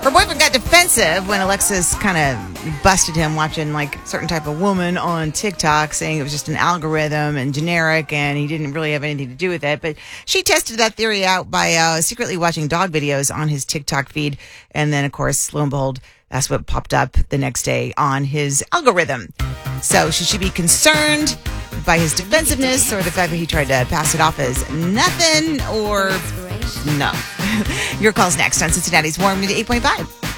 Her boyfriend got defensive when Alexis kind of busted him watching like certain type of woman on TikTok, saying it was just an algorithm and generic and he didn't really have anything to do with it. But she tested that theory out by secretly watching dog videos on his TikTok feed. And then, of course, lo and behold, that's what popped up the next day on his algorithm. So should she be concerned by his defensiveness or the fact that he tried to pass it off as nothing, or no? Your call's next on Cincinnati's Warm 8.5.